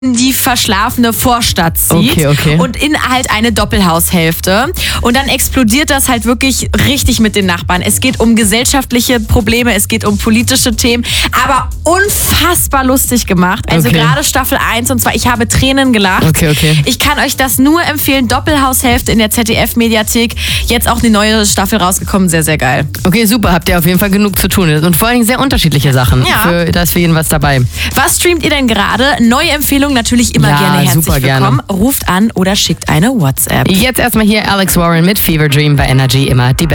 die verschlafene Vorstadt zieht und in halt eine Doppelhaushälfte. Und dann explodiert das halt wirklich richtig mit den Nachbarn. Es geht um gesellschaftliche Probleme, es geht um politische Themen, aber unfassbar lustig gemacht. Also gerade Staffel 1 und 2, ich habe Tränen gelacht. Ich kann euch das nur empfehlen. Doppelhaushälfte in der ZDF-Mediathek. Jetzt auch eine neue Staffel rausgekommen. Sehr, sehr geil. Okay, super. Habt ihr auf jeden Fall genug zu tun. Und vor allem sehr unterschiedliche Sachen. Da ist für jeden was dabei. Was streamt ihr denn gerade? Neue Empfehlungen natürlich immer gerne herzlich willkommen. Ruft an oder schickt eine WhatsApp. Jetzt erstmal hier Alex Warren mit Fever Dream bei Energy, immer die